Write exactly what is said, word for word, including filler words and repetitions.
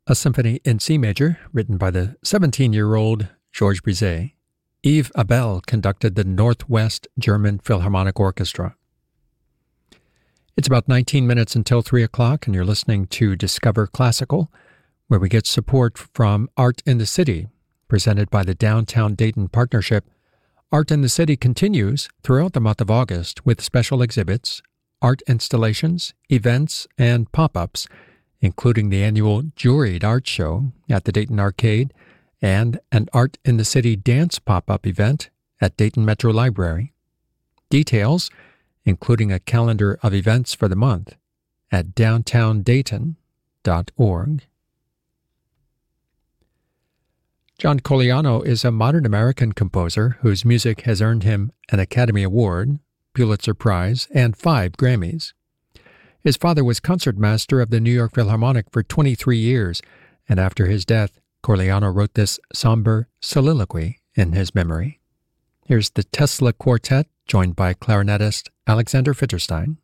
a symphony in C major written by the seventeen-year-old Georges Bizet. Yves Abel conducted the Northwest German Philharmonic Orchestra. It's about nineteen minutes until three o'clock, and you're listening to Discover Classical, where we get support from Art in the City, presented by the Downtown Dayton Partnership. Art in the City continues throughout the month of August with special exhibits, art installations, events, and pop-ups, including the annual Juried Art Show at the Dayton Arcade and an Art in the City dance pop-up event at Dayton Metro Library. Details, including a calendar of events for the month, at downtown dayton dot org. John Coliano is a modern American composer whose music has earned him an Academy Award, Pulitzer Prize, and five Grammys. His father was concertmaster of the New York Philharmonic for twenty-three years, and after his death, Coliano wrote this somber soliloquy in his memory. Here's the Tesla Quartet, joined by clarinetist Alexander Fitterstein.